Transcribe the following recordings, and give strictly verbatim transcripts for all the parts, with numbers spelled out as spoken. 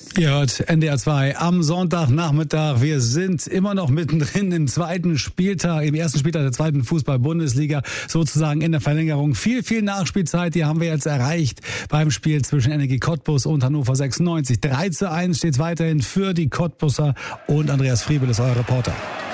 Ihr hört N D R zwei am Sonntagnachmittag. Wir sind immer noch mittendrin im zweiten Spieltag, im ersten Spieltag der zweiten Fußball-Bundesliga, sozusagen in der Verlängerung. Viel, viel Nachspielzeit, die haben wir jetzt erreicht beim Spiel zwischen Energie Cottbus und Hannover sechsundneunzig. drei zu eins steht es weiterhin für die Cottbusser und Andreas Friebel ist euer Reporter.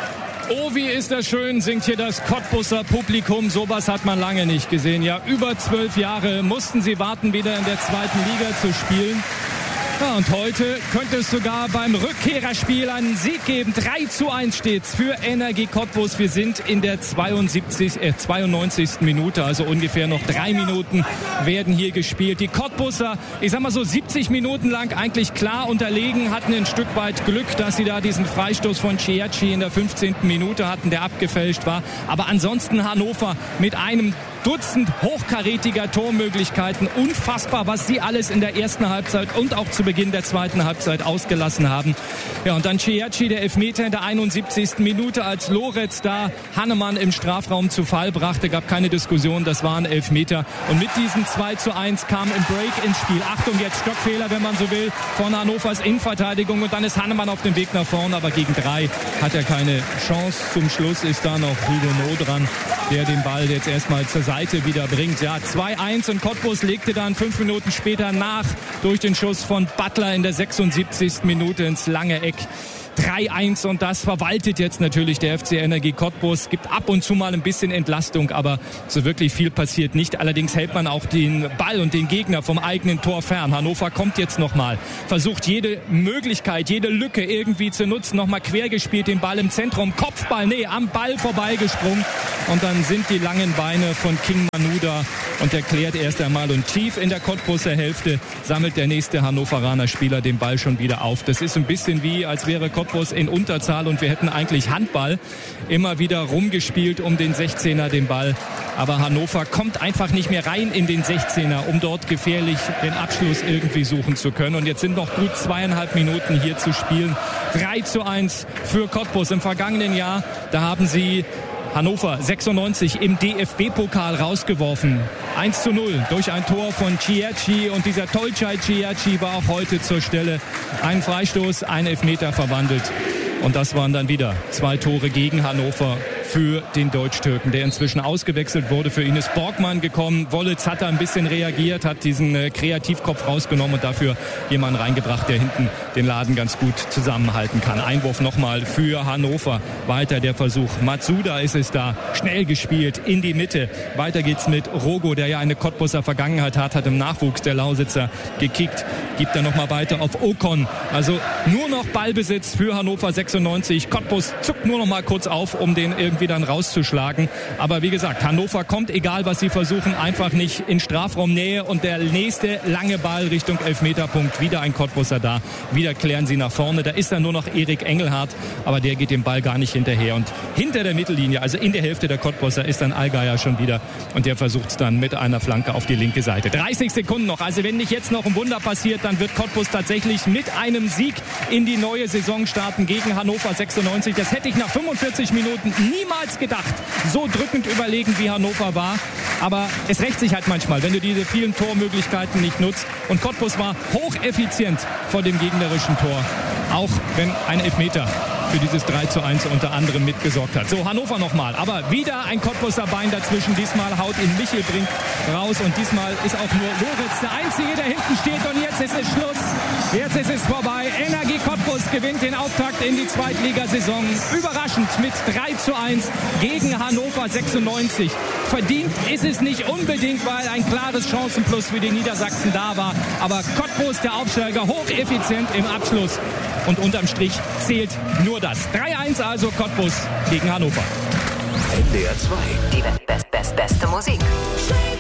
Oh, wie ist das schön, singt hier das Cottbusser Publikum. Sowas hat man lange nicht gesehen. Ja, über zwölf Jahre mussten sie warten, wieder in der zweiten Liga zu spielen. Ja, und heute könnte es sogar beim Rückkehrerspiel einen Sieg geben. drei zu eins steht's für Energie Cottbus. Wir sind in der zweiundsiebzigsten Äh, zweiundneunzigsten Minute, also ungefähr noch drei Minuten werden hier gespielt. Die Cottbusser, ich sag mal so siebzig Minuten lang eigentlich klar unterlegen, hatten ein Stück weit Glück, dass sie da diesen Freistoß von Ciacci in der fünfzehnten Minute hatten, der abgefälscht war. Aber ansonsten Hannover mit einem Dutzend hochkarätiger Tormöglichkeiten. Unfassbar, was sie alles in der ersten Halbzeit und auch zu Beginn der zweiten Halbzeit ausgelassen haben. Ja, und dann Ciacci, der Elfmeter in der einundsiebzigsten Minute, als Loretz da Hannemann im Strafraum zu Fall brachte. Gab keine Diskussion, das war ein Elfmeter. Und mit diesem zwei zu eins kam im Break ins Spiel. Achtung, jetzt Stockfehler, wenn man so will, von Hannovers Innenverteidigung. Und dann ist Hannemann auf dem Weg nach vorne, aber gegen drei hat er keine Chance. Zum Schluss ist da noch Hugo dran, der den Ball jetzt erstmal zur Seite wieder bringt. Ja, zwei eins und Cottbus legte dann fünf Minuten später nach durch den Schuss von Butler in der sechsundsiebzigsten Minute ins lange Eck. drei eins und das verwaltet jetzt natürlich der F C Energie Cottbus. Gibt ab und zu mal ein bisschen Entlastung, aber so wirklich viel passiert nicht. Allerdings hält man auch den Ball und den Gegner vom eigenen Tor fern. Hannover kommt jetzt nochmal, versucht jede Möglichkeit, jede Lücke irgendwie zu nutzen. Nochmal quer gespielt, den Ball im Zentrum, Kopfball, nee, am Ball vorbeigesprungen. Und dann sind die langen Beine von King Manu da und er klärt erst einmal. Und tief in der Cottbuser Hälfte sammelt der nächste Hannoveraner Spieler den Ball schon wieder auf. Das ist ein bisschen wie, als wäre Cottbus in Unterzahl und wir hätten eigentlich Handball immer wieder rumgespielt um den sechzehner den Ball. Aber Hannover kommt einfach nicht mehr rein in den sechzehner, um dort gefährlich den Abschluss irgendwie suchen zu können. Und jetzt sind noch gut zweieinhalb Minuten hier zu spielen. drei zu eins für Cottbus. Im vergangenen Jahr, da haben sie Hannover sechsundneunzig im D F B-Pokal rausgeworfen. eins zu null durch ein Tor von Ciacci und dieser Tolcay Ciacci war auch heute zur Stelle. Ein Freistoß, ein Elfmeter verwandelt. Und das waren dann wieder zwei Tore gegen Hannover für den Deutsch-Türken, der inzwischen ausgewechselt wurde. Für ihn ist Borgmann gekommen. Wollitz hat da ein bisschen reagiert, hat diesen äh, Kreativkopf rausgenommen und dafür jemanden reingebracht, der hinten den Laden ganz gut zusammenhalten kann. Einwurf nochmal für Hannover. Weiter der Versuch. Matsuda ist es da. Schnell gespielt in die Mitte. Weiter geht's mit Rogo, der ja eine Cottbuser Vergangenheit hat, hat im Nachwuchs der Lausitzer gekickt. Gibt dann nochmal weiter auf Ocon. Also nur noch Ballbesitz für Hannover sechsundneunzig. Cottbus zuckt nur noch mal kurz auf, um den irgendwie dann rauszuschlagen. Aber wie gesagt, Hannover kommt, egal was sie versuchen, einfach nicht in Strafraumnähe. Und der nächste lange Ball Richtung Elfmeterpunkt. Wieder ein Cottbuser da. Wieder klären sie nach vorne. Da ist dann nur noch Erik Engelhardt. Aber der geht dem Ball gar nicht hinterher. Und hinter der Mittellinie, also in der Hälfte der Cottbuser, ist dann Allgeier schon wieder. Und der versucht es dann mit einer Flanke auf die linke Seite. dreißig Sekunden noch. Also wenn nicht jetzt noch ein Wunder passiert, dann wird Cottbus tatsächlich mit einem Sieg in die neue Saison starten gegen Hannover sechsundneunzig. Das hätte ich nach fünfundvierzig Minuten niemals gedacht. So drückend überlegen, wie Hannover war. Aber es rächt sich halt manchmal, wenn du diese vielen Tormöglichkeiten nicht nutzt. Und Cottbus war hocheffizient vor dem gegnerischen Tor. Auch wenn ein Elfmeter für dieses drei zu eins unter anderem mitgesorgt hat. So, Hannover nochmal. Aber wieder ein Cottbuser Bein dazwischen. Diesmal haut ihn Michel Brink raus. Und diesmal ist auch nur Loretz der Einzige, der hinten steht. Und jetzt ist es Schluss. Jetzt ist es vorbei. Energie Cottbus gewinnt den Auftakt in die Zweitligasaison. Überraschend mit drei zu eins gegen Hannover sechsundneunzig. Verdient ist es nicht unbedingt, weil ein klares Chancenplus für die Niedersachsen da war. Aber Cottbus, der Aufsteiger, hocheffizient im Abschluss. Und unterm Strich zählt nur das. drei eins also Cottbus gegen Hannover. N D R zwei. Die best, best, beste Musik.